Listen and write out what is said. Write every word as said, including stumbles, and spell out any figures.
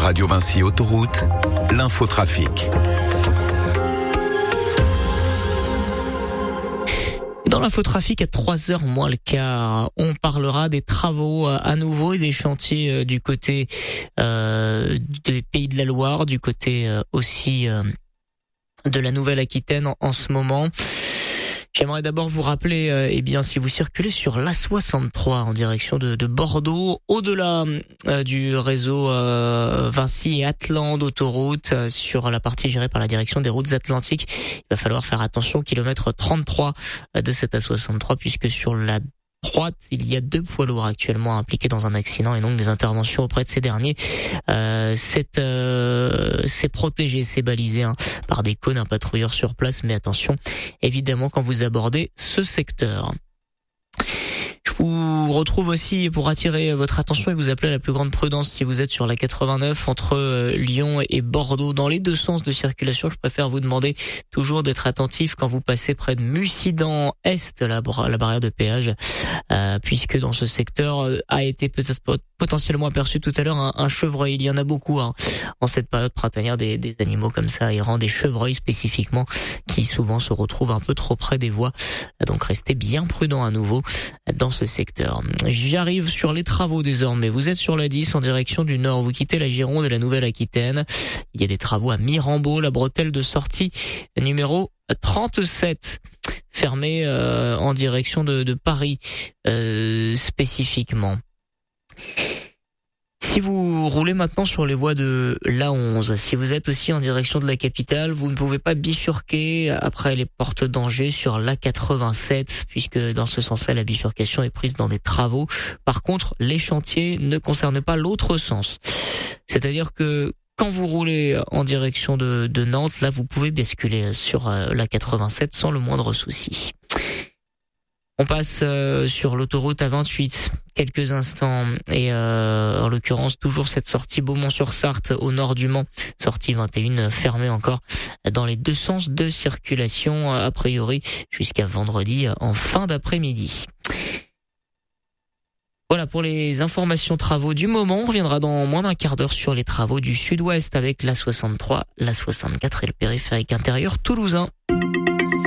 Radio Vinci Autoroute, l'infotrafic. Dans l'infotrafic à trois heures moins le quart, on parlera des travaux à nouveau et des chantiers du côté euh, des Pays de la Loire, du côté euh, aussi euh, de la Nouvelle-Aquitaine en, en ce moment. J'aimerais d'abord vous rappeler, euh, eh bien, si vous circulez sur l'A soixante-trois en direction de, de Bordeaux, au-delà euh, du réseau euh, Vinci et Atland autoroute, euh, sur la partie gérée par la direction des routes atlantiques, il va falloir faire attention au kilomètre trente-trois de cette A soixante-trois, puisque sur la droite, il y a deux poids lourds actuellement impliqués dans un accident et donc des interventions auprès de ces derniers. Euh, c'est, euh, c'est protégé, c'est balisé hein, par des cônes, un patrouilleur sur place, mais attention, évidemment, quand vous abordez ce secteur. Je vous retrouve aussi pour attirer votre attention et vous appeler à la plus grande prudence si vous êtes sur la quatre-vingt-neuf entre euh, Lyon et Bordeaux dans les deux sens de circulation. Je préfère vous demander toujours d'être attentif quand vous passez près de Mussidan Est, la, la barrière de péage, euh, puisque dans ce secteur euh, a été peut-être potentiellement aperçu tout à l'heure un, un chevreuil. Il y en a beaucoup hein, en cette période printanière, des, des animaux comme ça errants, des chevreuils spécifiquement, qui souvent se retrouvent un peu trop près des voies. Donc restez bien prudents à nouveau dans ce secteur. J'arrive sur les travaux désormais. Vous êtes sur la dix en direction du nord. Vous quittez la Gironde et la Nouvelle-Aquitaine. Il y a des travaux à Mirambeau, la bretelle de sortie numéro trente-sept, fermée euh, en direction de, de Paris euh, spécifiquement. Si vous roulez maintenant sur les voies de l'A onze, si vous êtes aussi en direction de la capitale, vous ne pouvez pas bifurquer après les portes d'Angers sur l'A quatre-vingt-sept, puisque dans ce sens-là, la bifurcation est prise dans des travaux. Par contre, les chantiers ne concernent pas l'autre sens. C'est-à-dire que quand vous roulez en direction de, de Nantes, là, vous pouvez basculer sur l'A quatre-vingt-sept sans le moindre souci. On passe euh, sur l'autoroute A vingt-huit quelques instants et euh, en l'occurrence toujours cette sortie Beaumont-sur-Sarthe au nord du Mans, sortie vingt et une fermée encore dans les deux sens de circulation a priori jusqu'à vendredi en fin d'après-midi. Voilà pour les informations travaux du moment. On reviendra dans moins d'un quart d'heure sur les travaux du sud-ouest avec l'A soixante-trois, l'A soixante-quatre et le périphérique intérieur toulousain.